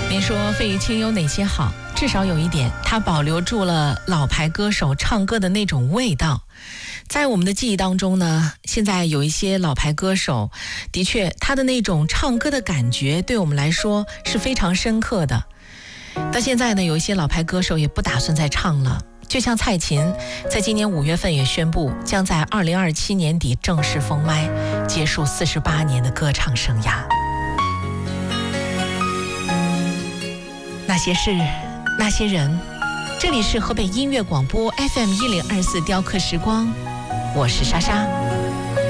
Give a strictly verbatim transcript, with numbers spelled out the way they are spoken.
您说费玉清有哪些好？至少有一点，他保留住了老牌歌手唱歌的那种味道。在我们的记忆当中呢，现在有一些老牌歌手，的确他的那种唱歌的感觉对我们来说是非常深刻的。到现在呢，有一些老牌歌手也不打算再唱了，就像蔡琴，在今年五月份也宣布将在二零二七年底正式封麦，结束四十八年的歌唱生涯。那些事，那些人，这里是河北音乐广播 F M 一零二四雕刻时光，我是莎莎。